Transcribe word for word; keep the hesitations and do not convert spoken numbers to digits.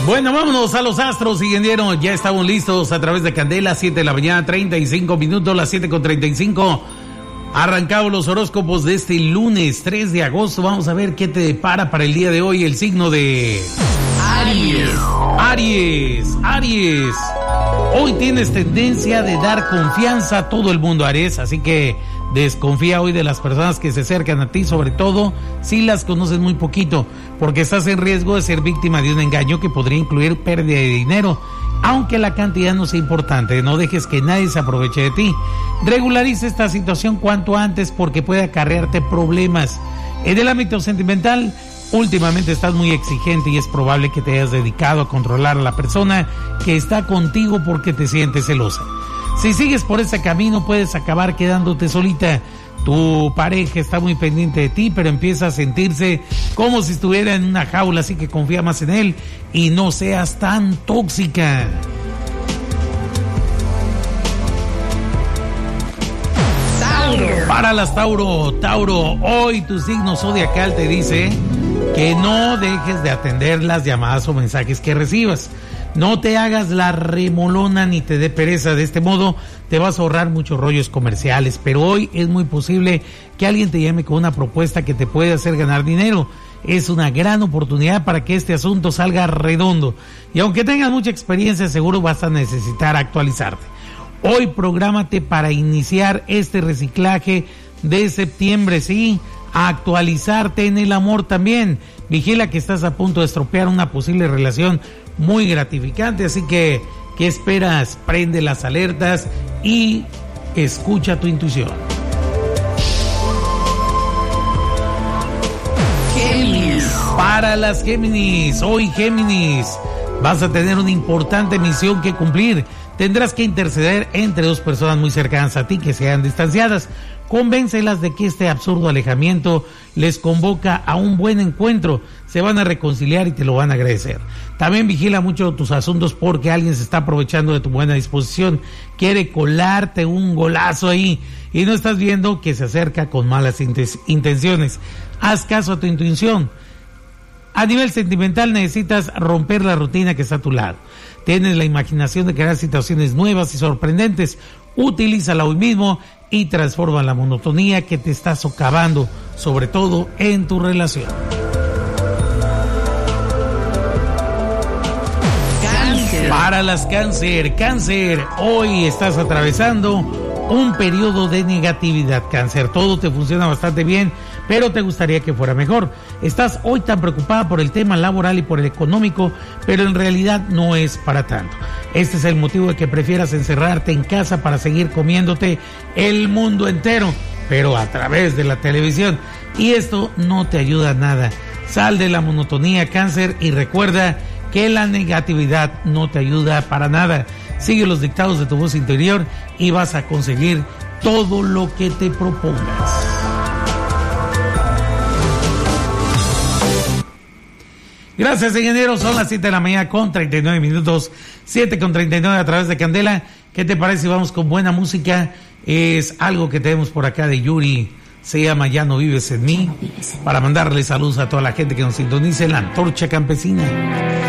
Bueno, vámonos a los astros, ingeniero. Ya estamos listos a través de Candela, siete de la mañana, treinta y cinco minutos, las siete con treinta y cinco. Arrancamos los horóscopos de este lunes tres de agosto. Vamos a ver qué te depara para el día de hoy el signo de Aries. Aries, Aries. Hoy tienes tendencia de dar confianza a todo el mundo, Aries, así que desconfía hoy de las personas que se acercan a ti, sobre todo si las conoces muy poquito, porque estás en riesgo de ser víctima de un engaño que podría incluir pérdida de dinero, aunque la cantidad no sea importante. No dejes que nadie se aproveche de ti. Regulariza esta situación cuanto antes porque puede acarrearte problemas. En el ámbito sentimental, últimamente estás muy exigente y es probable que te hayas dedicado a controlar a la persona que está contigo porque te sientes celosa. Si sigues por ese camino puedes acabar quedándote solita. Tu pareja está muy pendiente de ti, pero empieza a sentirse como si estuviera en una jaula, así que confía más en él y no seas tan tóxica. Tauro. Para las Tauro, Tauro, hoy tu signo zodiacal te dice que no dejes de atender las llamadas o mensajes que recibas. No te hagas la remolona ni te dé pereza. De este modo te vas a ahorrar muchos rollos comerciales, pero hoy es muy posible que alguien te llame con una propuesta que te puede hacer ganar dinero. Es una gran oportunidad para que este asunto salga redondo. Y aunque tengas mucha experiencia, seguro vas a necesitar actualizarte. Hoy prográmate para iniciar este reciclaje de septiembre, ¿sí? A actualizarte en el amor también. Vigila que estás a punto de estropear una posible relación muy gratificante, así que ¿qué esperas? Prende las alertas y escucha tu intuición. Géminis. Para las Géminis, hoy Géminis, vas a tener una importante misión que cumplir. Tendrás que interceder entre dos personas muy cercanas a ti que sean distanciadas. Convéncelas de que este absurdo alejamiento les convoca a un buen encuentro. Se van a reconciliar y te lo van a agradecer. También vigila mucho tus asuntos porque alguien se está aprovechando de tu buena disposición. Quiere colarte un golazo ahí y no estás viendo que se acerca con malas intenciones. Haz caso a tu intuición. A nivel sentimental necesitas romper la rutina que está a tu lado. Tienes la imaginación de crear situaciones nuevas y sorprendentes. Utilízala hoy mismo y transforma la monotonía que te está socavando, sobre todo en tu relación. Cáncer. Para las Cáncer, Cáncer, hoy estás atravesando un periodo de negatividad, Cáncer. Todo te funciona bastante bien, pero te gustaría que fuera mejor. Estás hoy tan preocupada por el tema laboral y por el económico, pero en realidad no es para tanto. Este es el motivo de que prefieras encerrarte en casa para seguir comiéndote el mundo entero, pero a través de la televisión. Y esto no te ayuda a nada. Sal de la monotonía, Cáncer, y recuerda que la negatividad no te ayuda para nada. Sigue los dictados de tu voz interior y vas a conseguir todo lo que te propongas. Gracias, ingeniero. Son las siete de la mañana con treinta y nueve minutos. siete con treinta y nueve a través de Candela. ¿Qué te parece si vamos con buena música? Es algo que tenemos por acá de Yuri. Se llama Ya no vives en mí. Para mandarle saludos a toda la gente que nos sintonice. La Antorcha Campesina.